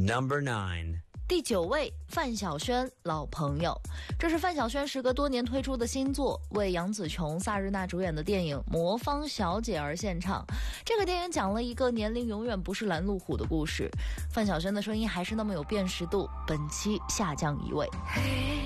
Number 9. 第9位，范晓萱，老朋友。这是范晓萱时隔多年推出的新作，为杨紫琼、萨日娜主演的电影《魔方小姐》而献唱。这个电影讲了一个年龄永远不是拦路虎的故事。范晓萱的声音还是那么有辨识度，本期下降1位。